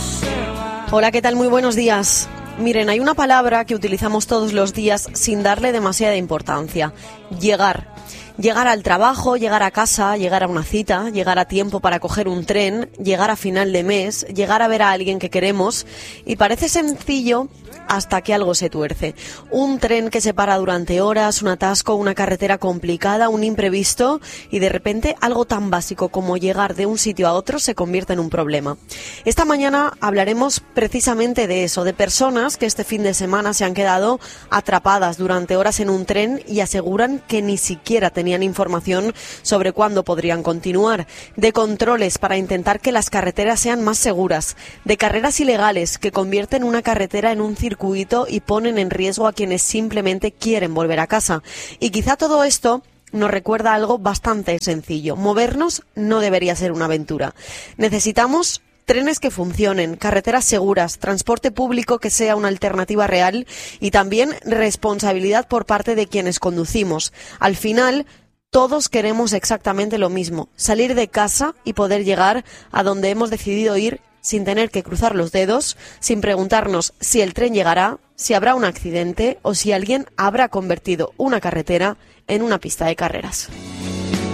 Hola, ¿qué tal? Muy buenos días. Miren, hay una palabra que utilizamos todos los días sin darle demasiada importancia: llegar. Llegar al trabajo, llegar a casa, llegar a una cita, llegar a tiempo para coger un tren, llegar a final de mes, llegar a ver a alguien que queremos. Y parece sencillo hasta que algo se tuerce. Un tren que se para durante horas, un atasco, una carretera complicada, un imprevisto, y de repente algo tan básico como llegar de un sitio a otro se convierte en un problema. Esta mañana hablaremos precisamente de eso, de personas que este fin de semana se han quedado atrapadas durante horas en un tren y aseguran que ni siquiera tenían información sobre cuándo podrían continuar, de controles para intentar que las carreteras sean más seguras, de carreras ilegales que convierten una carretera en un circuito y ponen en riesgo a quienes simplemente quieren volver a casa. Y quizá todo esto nos recuerda algo bastante sencillo: movernos no debería ser una aventura. Necesitamos trenes que funcionen, carreteras seguras, transporte público que sea una alternativa real y también responsabilidad por parte de quienes conducimos. Al final, todos queremos exactamente lo mismo: salir de casa y poder llegar a donde hemos decidido ir sin tener que cruzar los dedos, sin preguntarnos si el tren llegará, si habrá un accidente o si alguien habrá convertido una carretera en una pista de carreras.